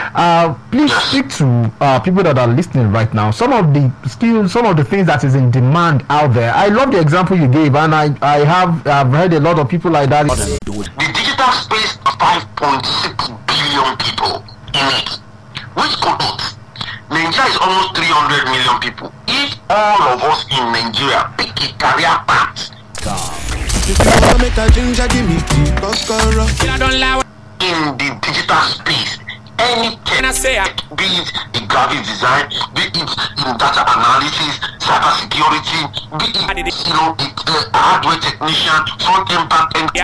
Please speak to people that are listening right now. Some of the skills, some of the things that is in demand out there. I love the example you gave, and I've heard a lot of people like that. The digital space of 5.6 billion people in it, which could not. Nigeria is almost 300 million people. If all of us in Nigeria pick a career path in the digital space, anything, be it in graphic design, be it in data analysis, cyber security, be it hardware technician, front end, back end,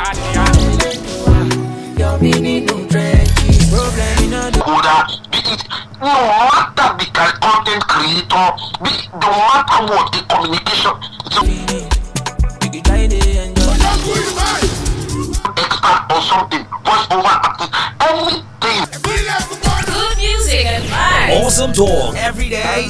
coder, be it no matter the content creator, be it no matter what the communication expert or something, voice over artist, anything. Good music and vibes. Awesome talk every day.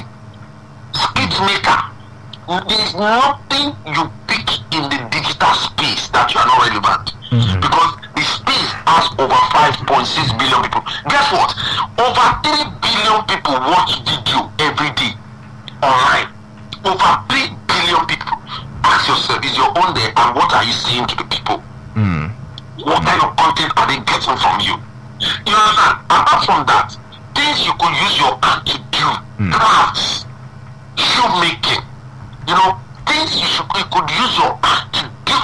Skills maker. There's nothing you pick in the digital space that you are not relevant. Because the space has over 5.6 billion people. Guess what? Over 3 billion people watch video every day online. Over 3 billion people. Ask yourself, is your own there, and what are you saying to the people? What kind of content are they getting from you? You understand? Apart from that, things you could use your hand to do, crafts, shoemaking, things you could use your hand to do.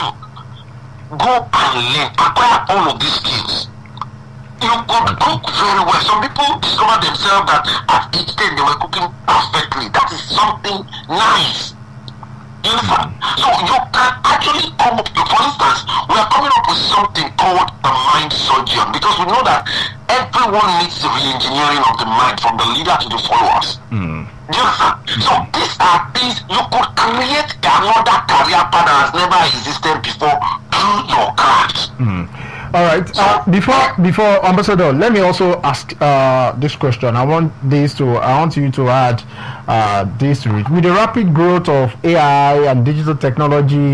Go and learn, acquire all of these skills. You could cook very well. Some people discover themselves that at each day they were cooking perfectly. That is something nice. You understand? So you can actually come up, for instance, we are coming up with something called a mind surgeon, because we know that everyone needs the re-engineering of the mind, from the leader to the followers. You understand? So these are things you could create another career path that has never existed before through your craft. All right. Before Ambassador, let me also ask this question. I want you to add this to it. With the rapid growth of AI and digital technology,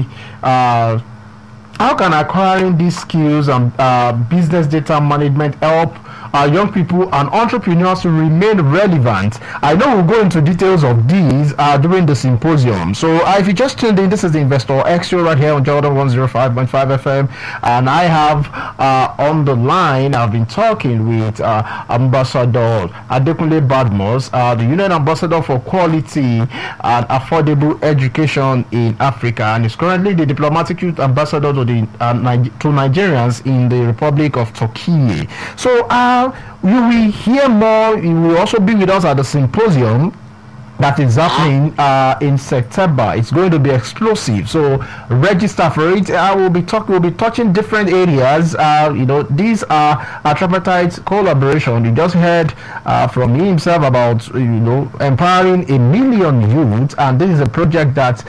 how can acquiring these skills and business data management help young people and entrepreneurs to remain relevant? I know we'll go into details of these during the symposium. So if you just tuned in, this is the Investor X Show right here on Jordan 105.5 FM, and I have on the line, I've been talking with Ambassador Adekunle Badmus, the Union Ambassador for Quality and Affordable Education in Africa, and is currently the Diplomatic Youth Ambassador to Nigerians in the Republic of Turkey. So you will hear more. You will also be with us at the symposium that is happening in September. It's going to be explosive, so register for it. We'll be touching different areas. These are a tripartite collaboration. You just heard from me himself about empowering 1 million youth, and this is a project that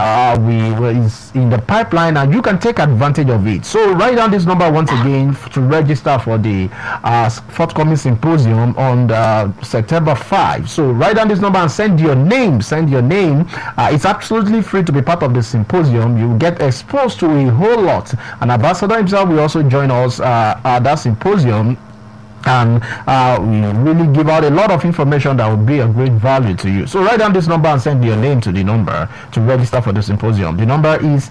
is in the pipeline, and you can take advantage of it. So write down this number once again to register for the forthcoming symposium on September 5. So write down this number and send your name. It's absolutely free to be part of the symposium. You get exposed to a whole lot, and Ambassador himself will also join us at that symposium, and we really give out a lot of information that will be of great value to you. So write down this number and send your name to the number to register for the symposium. The number is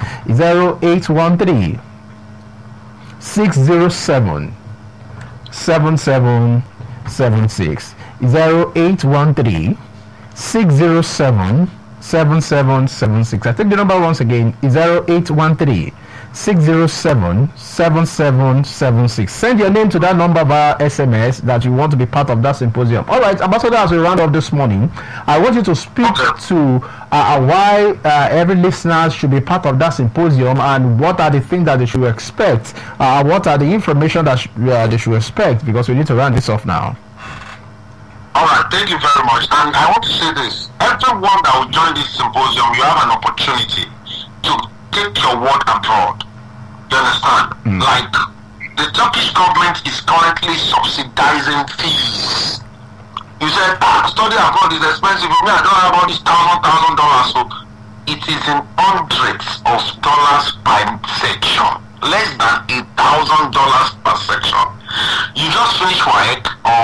0813 607 7776. 0813 607 7776. I think the number once again is 0813 607 7776. Send your name to that number via SMS that you want to be part of that symposium. All right, Ambassador, as we round up this morning, I want you to speak to why every listener should be part of that symposium, and what are the things that they should expect, what are the information that they should expect, because we need to round this off now. Alright, thank you very much. And I want to say this. Everyone that will join this symposium, you have an opportunity to take your work abroad. You understand? Like, the Turkish government is currently subsidizing fees. You said, study abroad is expensive. For me, I don't have all these $1,000. So it is in hundreds of dollars per section. Less than $1,000 per section. You just finish work or